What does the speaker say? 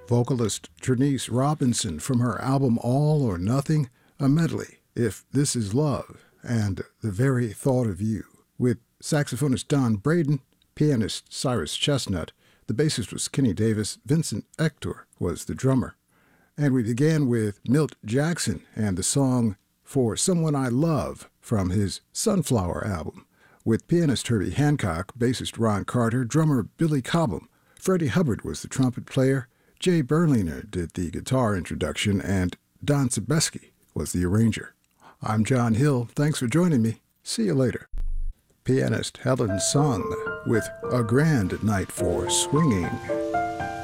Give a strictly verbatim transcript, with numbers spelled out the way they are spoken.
vocalist Trinice Robinson from her album All or Nothing, a medley, If This Is Love, and The Very Thought of You, with saxophonist Don Braden, pianist Cyrus Chestnut, the bassist was Kenny Davis, Vincent Ector was the drummer. And we began with Milt Jackson and the song For Someone I Love from his Sunflower album, with pianist Herbie Hancock, bassist Ron Carter, drummer Billy Cobham. Freddie Hubbard was the trumpet player, Jay Berliner did the guitar introduction, and Don Sebeski was the arranger. I'm John Hill. Thanks for joining me. See you later. Pianist Helen Sung with A Grand Night for Swinging.